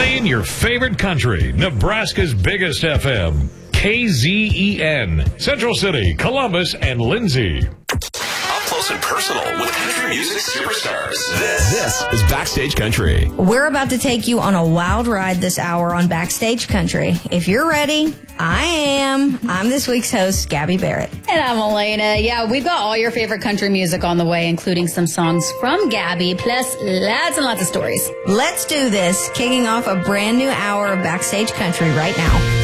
Playing your favorite country, Nebraska's biggest FM, KZEN, Central City, Columbus, and Lindsay. Up close and personal with country music superstars. This is Backstage Country. We're about to take you on a wild ride this hour on Backstage Country. If you're ready, I am. I'm this week's host, Gabby Barrett. And I'm Elena. Yeah, we've got all your favorite country music on the way, including some songs from Gabby, plus lots and lots of stories. Let's do this, kicking off a brand new hour of Backstage Country right now.